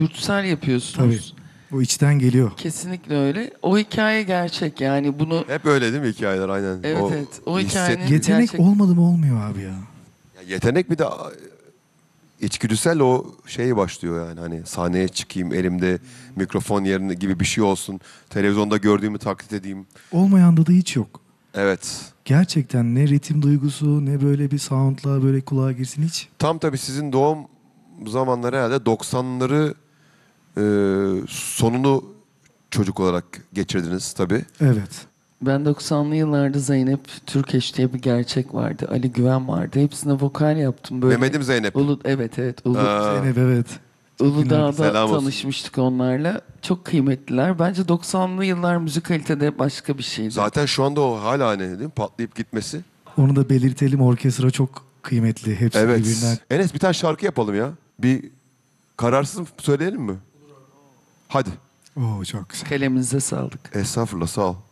Dürtüsel yapıyorsunuz. Tabii. O içten geliyor. Kesinlikle öyle. O hikaye gerçek yani bunu Hep öyle değil mi hikayeler aynen. evet evet o hisset- hikayenin Yetenek gerçek olmadı mı olmuyor abi ya. Ya yetenek bir de içgüdüsel o şey başlıyor yani hani sahneye çıkayım elimde mikrofon yerine gibi bir şey olsun. Televizyonda gördüğümü taklit edeyim. Olmayanda da hiç yok. Evet. Gerçekten ne ritim duygusu ne böyle bir soundla böyle kulağa girsin hiç. Tam tabii sizin doğum zamanları herhalde 90'ları sonunu çocuk olarak geçirdiniz tabii. Evet. Ben 90'lı yıllarda Zeynep Türkeş diye bir gerçek vardı. Ali Güven vardı. Hepsine vokal yaptım böyle. Mehmet'im Zeynep. Evet evet. Zeynep evet. Uludağ'da Selam olsun. tanışmıştık onlarla. Çok kıymetliler. Bence 90'lı yıllar müzikalitede başka bir şeydi. Zaten şu anda o hala hani değil mi? Patlayıp gitmesi. Onu da belirtelim, orkestra çok kıymetli. Hepsi Evet. birbirinden. Enes bir tane şarkı yapalım ya. Bir kararsız söyleyelim mi? Hadi. Oo çok güzel. Kaleminize sağlık. Estağfurullah sağ ol.